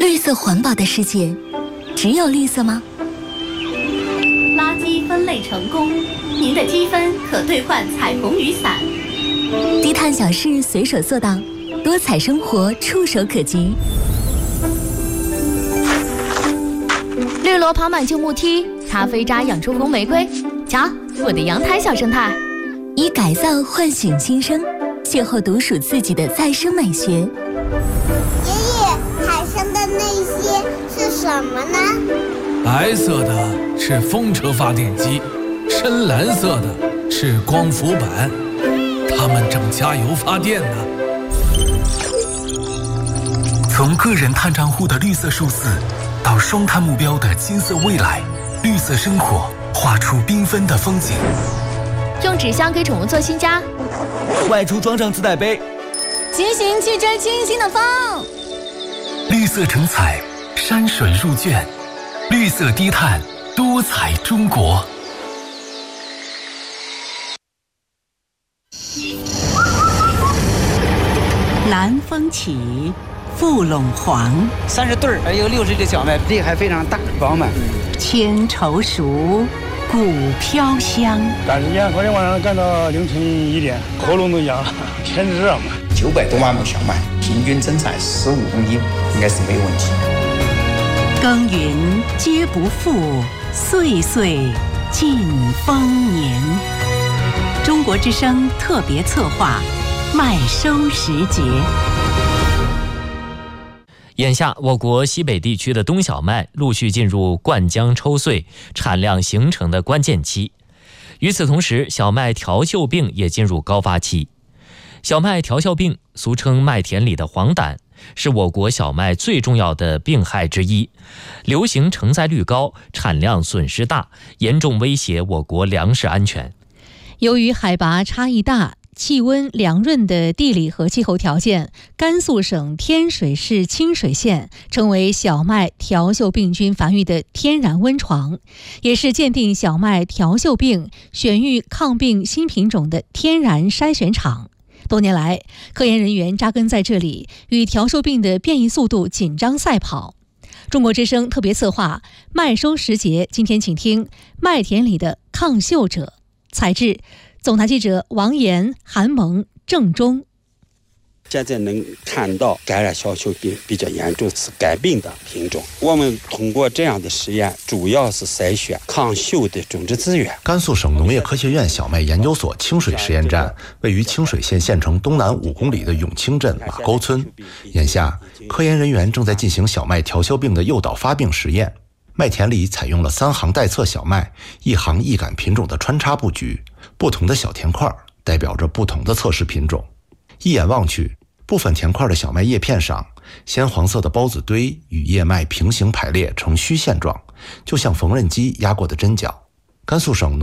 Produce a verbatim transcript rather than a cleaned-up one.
绿色环保的世界，只有绿色吗？ 垃圾分类成功，您的积分可兑换彩虹雨伞。 低碳小事随手做到，多彩生活触手可及。 绿萝爬满旧木梯，咖啡渣养出红玫瑰。瞧，我的阳台小生态。 以改造唤醒新生，邂逅独属自己的再生美学。 爷爷，海上的那些是什么呢？ 白色的是风车发电机，深蓝色的是光伏板，它们正加油发电呢。 从个人碳账户的绿色数字，到双碳目标的金色未来，绿色生活画出缤纷的风景。 用纸箱给宠物做新家， 外出装上自带杯， 骑行去追清新的风。 绿色成彩，山水入卷，绿色低碳，多彩中国。 南风起，富陇黄， 三十对儿，还有六十个小麦，粒还非常大饱满。 千愁熟，谷飘香。 赶时间，昨天晚上干到凌晨一点，喉咙都痒了，天热嘛。 九百多万亩小麦，平均增产十五公斤，应该是没有问题。 耕耘皆不负，岁岁尽丰年。中国之声特别策划，麦收时节。 眼下，我国西北地区的冬小麦陆续进入灌浆抽穗、产量形成的关键期。与此同时，小麦条锈病也进入高发期。小麦条锈病，俗称麦田里的黄疸，是我国小麦最重要的病害之一，流行承载率高，产量损失大，严重威胁我国粮食安全。 由于海拔差异大，气温凉润的地理和气候条件，甘肃省天水市清水县成为小麦条锈病菌繁育的天然温床，也是鉴定小麦条锈病、选育抗病新品种的天然筛选场。多年来，科研人员扎根在这里，与条锈病的变异速度紧张赛跑。中国之声特别策划麦收时节，今天请听麦田里的抗锈者。采制总台记者王岩、韩萌、郑中。 现在能看到感染小锈病比较严重是肝病的品种。我们通过这样的实验，主要是筛选抗锈的种植资源。 甘肃省农业科学院小麦研究所清水实验站位于清水县县城东南五公里的永清镇马沟村。眼下，科研人员正在进行小麦条锈病的诱导发病实验。麦田里采用了三行带侧小麦、一行一杆品种的穿插布局，不同的小田块代表着不同的测试品种。一眼望去，部分田块的小麦叶片上，鲜黄色的孢子堆与叶脉平行排列成虚线状，就像缝纫机压过的针脚。甘肃省